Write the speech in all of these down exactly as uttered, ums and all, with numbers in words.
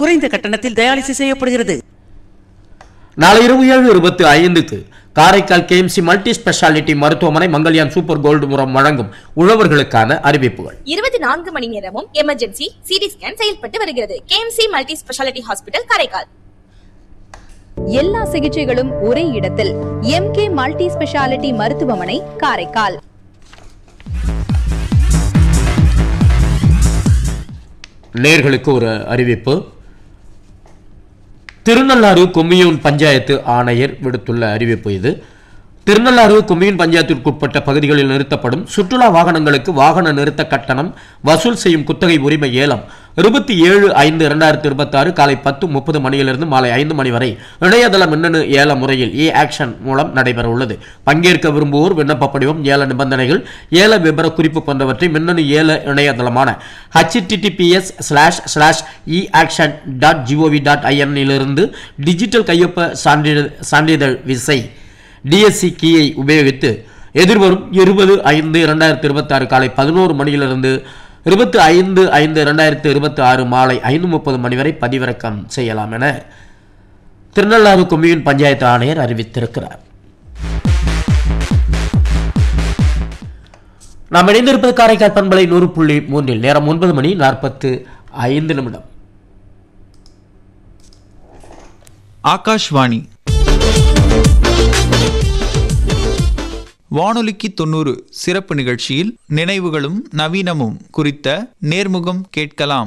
குறைந்த கட்டணத்தில் டயாலிசிஸ் செய்யப்படுகிறது. நாளை இரவு ஏழு இருபத்தி ஐந்துக்கு காரைக்கால் கேஎம்சி மல்டி ஸ்பெஷாலிட்டி மருத்துவமனை மங்கல்யான் சூப்பர் கோல்டு முறம் வழங்கும் உழவர்களுக்கான அறிவிப்புகள். இருபத்தி நான்கு மணி நேரமும் எமர்ஜென்சி சிடி ஸ்கேன் செயல்பட்டு வருகிறது. KMC multi speciality hospital Karaikal. எல்லா சிகிச்சைகளும் ஒரே இடத்தில் எம்கே மல்டி ஸ்பெஷாலிட்டி மருத்துவமனை காரைக்கால். நேர்களுக்கு ஒரு அறிவிப்பு. திருநள்ளாறு கொம்யூன் பஞ்சாயத்து ஆணையர் விடுத்துள்ள அறிவிப்பு இது. திருநள்ளாறு கொம்யூன் பஞ்சாயத்திற்குட்பட்ட பகுதிகளில் நிறுத்தப்படும் சுற்றுலா வாகனங்களுக்கு வாகன நிறுத்த கட்டணம் வசூல் செய்யும் குத்தகை உரிமை ஏலம் இருபத்தி ஏழு ஐந்து இரண்டாயிரத்தி இருபத்தி ஆறு காலை பத்து முப்பது மணியிலிருந்து மாலை ஐந்து மணி வரை இணையதள மின்னணு ஏல முறையில் ஏ ஆக்ஷன் மூலம் நடைபெற உள்ளது. பங்கேற்க விரும்புவோர் விண்ணப்ப படிவம், ஏல நிபந்தனைகள், ஏல விபர குறிப்பு போன்றவற்றை மின்னணு ஏல இணையதளமான HTTPS slash slash E action dot gov dot IN இலிருந்து டிஜிட்டல் கையொப்ப சான்றிதழ் சான்றிதழ் விசை டிஎஸ்சி கீயை உபயோகித்து எதிர்வரும் இருபது ஐந்து இரண்டாயிரத்தி இருபத்தி ஆறு காலை பதினோரு மணியிலிருந்து இருபத்தி ஐந்து ஐந்து இரண்டாயிரத்தி இருபத்தி ஆறு மாலை ஐந்து முப்பது மணி வரை பதிவிறக்கம் செய்யலாம் என திருநள்ளாறு கொம்யூன் பஞ்சாயத்து ஆணையர் அறிவித்திருக்கிறார். நாம் இணைந்திருப்பது காரைக்கால் பண்பலை நூறு புள்ளி மூன்றில். நேரம் ஒன்பது மணி நாற்பத்து ஐந்து நிமிடம். ஆகாஷ்வாணி வானொலிக்கு தொண்ணூறு சிறப்பு நிகழ்ச்சியில் நினைவுகளும் நவீனமும் குறித்த நேர்முகம் கேட்கலாம்.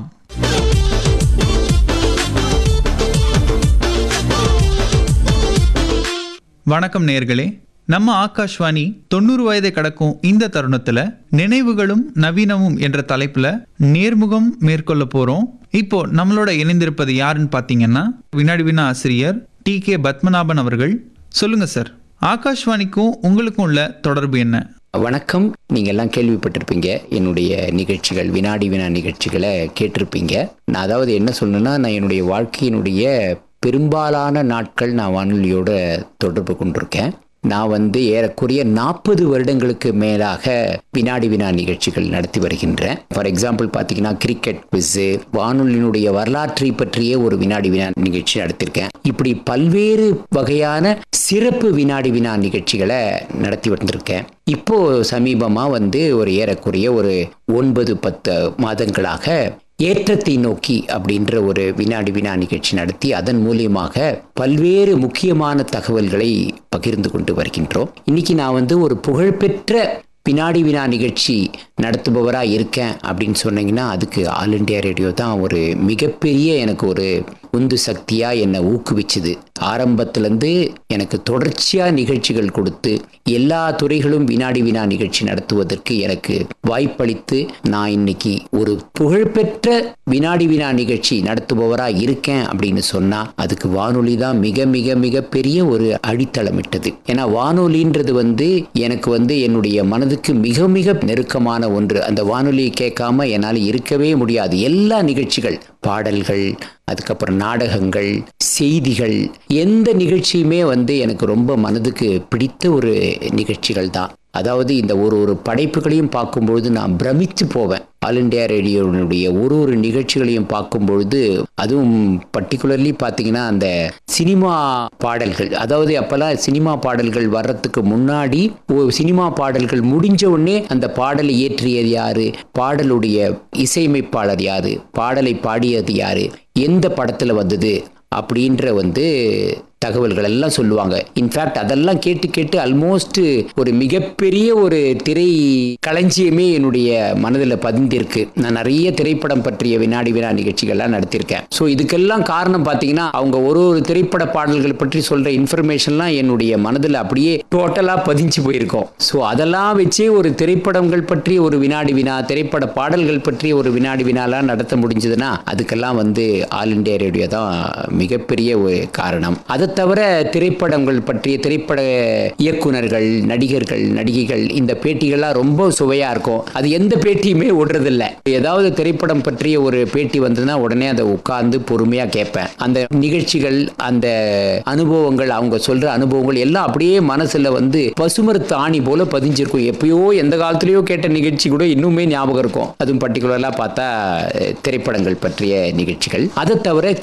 வணக்கம் நேயர்களே. நம்ம ஆகாஷ்வாணி தொண்ணூறு வயதை கடக்கும் இந்த தருணத்துல நினைவுகளும் நவீனமும் என்ற தலைப்புல நேர்முகம் மேற்கொள்ள போறோம். இப்போ நம்மளோட இணைந்திருப்பது யாருன்னு பாத்தீங்கன்னா வினாடி வினா ஆசிரியர் டி கே பத்மநாபன் அவர்கள். சொல்லுங்க சார், ஆகாஷ்வாணிக்கும் உங்களுக்கும் உள்ள தொடர்பு என்ன? வணக்கம். நீங்க எல்லாம் கேள்விப்பட்டிருப்பீங்க, என்னுடைய நிகழ்ச்சிகள் வினாடி வினா நிகழ்ச்சிகளை கேட்டிருப்பீங்க. நான் அதாவது என்ன சொல்லணும்னா, நான் என்னுடைய வாழ்க்கையினுடைய பெரும்பாலான நாட்கள் நான் வானொலியோட தொடர்பு கொண்டிருக்கேன். நான் வந்து ஏறக்குறைய நாற்பது வருடங்களுக்கு மேலாக வினாடி வினா நிகழ்ச்சிகள் நடத்தி வருகின்றேன். ஃபார் எக்ஸாம்பிள் பார்த்தீங்கன்னா கிரிக்கெட் குவிஸ், வானொலியினுடைய வரலாற்றை பற்றிய ஒரு வினாடி வினா நிகழ்ச்சி நடத்திருக்கேன். இப்படி பல்வேறு வகையான சிறப்பு வினாடி வினா நிகழ்ச்சிகளை நடத்தி வந்திருக்கேன். இப்போ சமீபமாக வந்து ஒரு ஏறக்குறைய ஒரு ஒன்பது பத்து மாதங்களாக ஏற்றத்தை நோக்கி அப்படின்ற ஒரு வினாடி வினா நிகழ்ச்சி நடத்தி அதன் மூலியமாக பல்வேறு முக்கியமான தகவல்களை பகிர்ந்து கொண்டு வருகின்றோம். இன்னைக்கு நான் வந்து ஒரு புகழ்பெற்ற வினாடி வினா நிகழ்ச்சி நடத்துபவராக இருக்கேன் அப்படின்னு சொன்னீங்கன்னா அதுக்கு ஆல் இண்டியா ரேடியோ தான் ஒரு மிகப்பெரிய எனக்கு ஒரு உந்து சக்தியாக என்னை ஊக்குவிச்சுது. ஆரம்பத்திலேருந்து எனக்கு தொடர்ச்சியாக நிகழ்ச்சிகள் கொடுத்து எல்லா துறைகளும் வினாடி வினா நிகழ்ச்சி நடத்துவதற்கு எனக்கு வாய்ப்பளித்து நான் இன்னைக்கு ஒரு புகழ்பெற்ற வினாடி வினா நிகழ்ச்சி நடத்துபவராக இருக்கேன் அப்படின்னு சொன்னால் அதுக்கு வானொலி தான் மிக மிக மிக பெரிய ஒரு அடித்தளமிட்டது. ஏன்னா வானொலின்றது வந்து எனக்கு வந்து என்னுடைய மனதுக்கு மிக மிக நெருக்கமான ஒன்று. அந்த வானொலியை கேட்காம என்னால் இருக்கவே முடியாது. எல்லா நிகழ்ச்சிகள், பாடல்கள், அதுக்கப்புறம் நாடகங்கள், செய்திகள், எந்த நிகழ்ச்சியுமே வந்து எனக்கு ரொம்ப மனதுக்கு பிடித்த ஒரு நிகழ்ச்சிகள் தான். அதாவது இந்த ஒரு ஒரு படைப்புகளையும் பார்க்கும்பொழுது நான் பிரமித்து போவேன். ஆல் இண்டியா ரேடியோனுடைய ஒரு ஒரு நிகழ்ச்சிகளையும் பார்க்கும்பொழுது, அதுவும் பர்டிகுலர்லி பார்த்தீங்கன்னா அந்த சினிமா பாடல்கள், அதாவது அப்போல்லாம் சினிமா பாடல்கள் வர்றதுக்கு முன்னாடி சினிமா பாடல்கள் முடிஞ்ச உடனே அந்த பாடலை இயற்றியது யாரு, பாடலுடைய இசையமைப்பாளர் யாரு, பாடலை பாடியது யாரு, எந்த படத்தில் வந்தது அப்படின்ற வந்து தகவல்கள் எல்லாம் சொல்லுவாங்க. இன்ஃபேக்ட் அதெல்லாம் கேட்டு கேட்டு ஆல்மோஸ்ட் ஒரு மிகப்பெரிய ஒரு திரை களஞ்சியமே என்னுடைய மனதில் பதிந்திருக்கு. நான் நிறைய திரைப்படம் பற்றிய வினாடி வினா நிகழ்ச்சிகள்லாம் நடத்தியிருக்கேன். ஸோ இதுக்கெல்லாம் காரணம் பார்த்தீங்கன்னா அவங்க ஒரு ஒரு திரைப்பட பாடல்கள் பற்றி சொல்ற இன்ஃபர்மேஷன்லாம் என்னுடைய மனதில் அப்படியே டோட்டலாக பதிஞ்சு போயிருக்கோம். ஸோ அதெல்லாம் வச்சே ஒரு திரைப்படங்கள் பற்றி ஒரு வினாடி வினா, திரைப்பட பாடல்கள் பற்றி ஒரு வினாடி வினாலாம் நடத்த முடிஞ்சதுன்னா அதுக்கெல்லாம் வந்து ஆல் இண்டியா ரேடியோ தான் மிகப்பெரிய ஒரு காரணம். அதை தவிர திரைப்படங்கள் பற்றிய திரைப்பட இயக்குனர்கள், நடிகர்கள், நடிகைகள் இந்த பேட்டிகள்லாம் ரொம்ப சுவையா இருக்கும். அது எந்த பேட்டியுமே ஓடுறதில்லை. ஏதாவது திரைப்படம் பற்றிய ஒரு பேட்டி வந்ததுன்னா உடனே அதை உட்கார்ந்து பொறுமையா கேட்பேன். அந்த நிகழ்ச்சிகள், அந்த அனுபவங்கள், அவங்க சொல்ற அனுபவங்கள் எல்லாம் அப்படியே மனசுல வந்து பசுமரத்து ஆணி போல பதிஞ்சிருக்கும். எப்பயோ எந்த காலத்திலயோ கேட்ட நிகழ்ச்சி கூட இன்னுமே ஞாபகம் இருக்கும். அதுவும் பர்டிகுலரா பார்த்தா திரைப்படங்கள் பற்றிய நிகழ்ச்சிகள். அதை தவிர